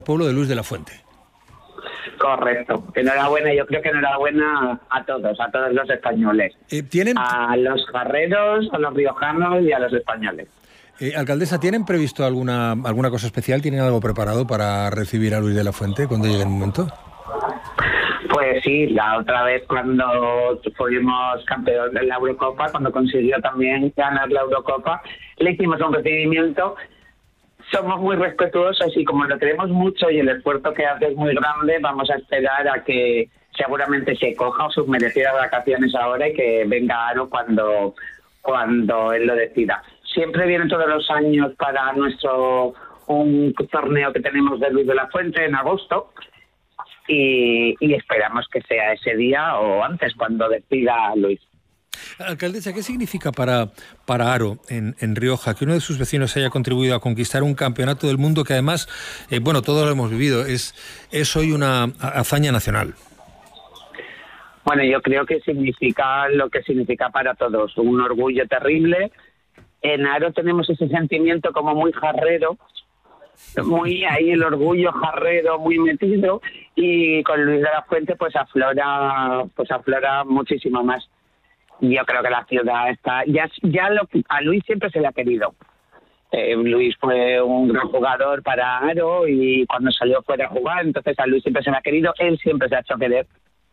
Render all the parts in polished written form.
Pueblo de Luis de la Fuente. Correcto. Enhorabuena, yo creo que enhorabuena a todos los españoles. ¿Tienen... A los jarreros, a los riojanos y a los españoles. Alcaldesa, ¿tienen previsto alguna cosa especial? ¿Tienen algo preparado para recibir a Luis de la Fuente cuando llegue el momento? Pues sí, la otra vez cuando fuimos campeón de la Eurocopa, cuando consiguió también ganar la Eurocopa, le hicimos un recibimiento. Somos muy respetuosos y como lo queremos mucho y el esfuerzo que hace es muy grande, vamos a esperar a que seguramente se coja sus merecidas vacaciones ahora y que venga Aro cuando él lo decida. Siempre viene todos los años para un torneo que tenemos de Luis de la Fuente en agosto y esperamos que sea ese día o antes cuando decida Luis. Alcaldesa, ¿qué significa para Aro en Rioja que uno de sus vecinos haya contribuido a conquistar un campeonato del mundo que además, todos lo hemos vivido, es hoy una hazaña nacional? Bueno, yo creo que significa lo que significa para todos, un orgullo terrible. En Aro tenemos ese sentimiento como muy jarrero, muy ahí el orgullo jarrero muy metido, y con Luis de la Fuente pues aflora muchísimo más. Yo creo que la ciudad está... a Luis siempre se le ha querido. Luis fue un gran jugador para Aro y cuando salió fuera a jugar, entonces a Luis siempre se le ha querido, él siempre se ha hecho querer.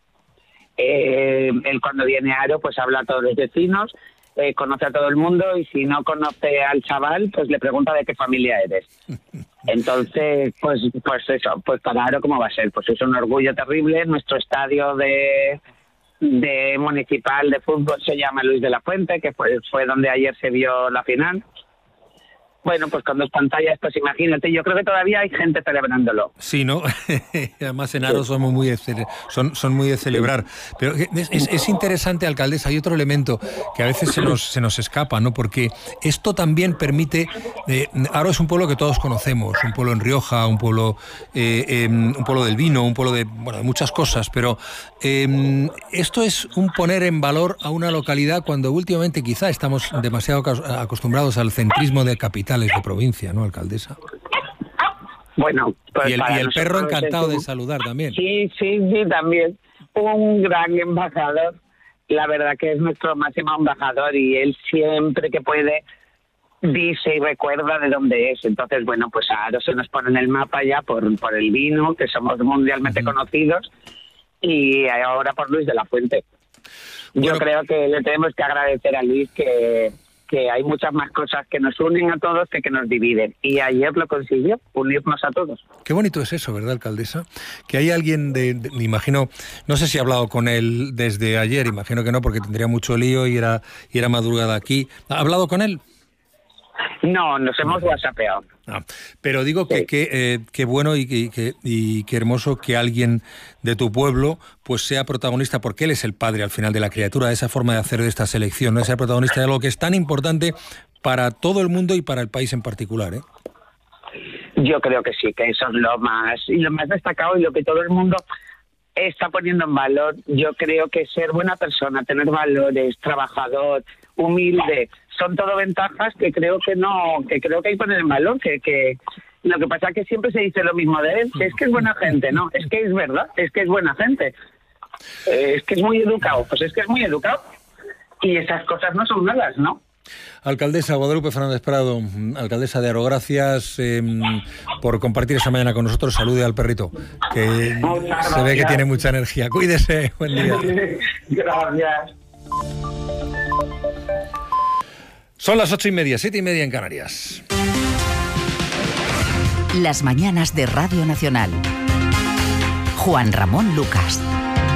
Él cuando viene a Aro pues habla a todos los vecinos, conoce a todo el mundo y si no conoce al chaval pues le pregunta de qué familia eres. Entonces, pues eso, pues para Aro ¿cómo va a ser? Pues es un orgullo terrible. Nuestro estadio de municipal de fútbol se llama Luis de la Fuente, que fue donde ayer se vio la final. Bueno, pues con 2 pantallas, pues imagínate, yo creo que todavía hay gente celebrándolo. Sí, ¿no? Además en Aro son muy de celebrar. Pero es interesante, alcaldesa, hay otro elemento que a veces se nos escapa, ¿no? Porque esto también permite... Aro es un pueblo que todos conocemos, un pueblo en Rioja, un pueblo del vino, un pueblo de muchas cosas, pero esto es un poner en valor a una localidad cuando últimamente quizá estamos demasiado acostumbrados al centrismo de capitales de provincia, ¿no, alcaldesa? Bueno, pues y el perro encantado de saludar también. Sí, también. Un gran embajador. La verdad que es nuestro máximo embajador y él siempre que puede dice y recuerda de dónde es. Entonces, bueno, pues ahora se nos pone en el mapa ya por el vino, que somos mundialmente conocidos, y ahora por Luis de la Fuente. Yo creo que le tenemos que agradecer a Luis que hay muchas más cosas que nos unen a todos que nos dividen. Y ayer lo consiguió, unirnos a todos. Qué bonito es eso, ¿verdad, alcaldesa? Que hay alguien me imagino, no sé si ha hablado con él desde ayer, imagino que no, porque tendría mucho lío y era madrugada aquí. ¿Ha hablado con él? No, nos hemos whatsappeado. Pero digo que qué bueno y qué hermoso que alguien de tu pueblo pues sea protagonista, porque él es el padre al final de la criatura, de esa forma de hacer de esta selección, no es el protagonista de algo que es tan importante para todo el mundo y para el país en particular, ¿eh? Yo creo que sí, que eso es lo más destacado y lo que todo el mundo está poniendo en valor. Yo creo que ser buena persona, tener valores, trabajador, humilde, son todo ventajas que creo que hay que poner en valor, que lo que pasa es que siempre se dice lo mismo de él, que es que es buena gente, no, es que es verdad, es que es buena gente, es que es muy educado, pues es que es muy educado y esas cosas no son malas, ¿no? Alcaldesa Guadalupe Fernández Prado, alcaldesa de Aro, gracias por compartir esta mañana con nosotros. Salude al perrito, que se ve que tiene mucha energía. Cuídese, buen día. Gracias. Son las 8:30, 7:30 en Canarias. Las mañanas de Radio Nacional. Juan Ramón Lucas.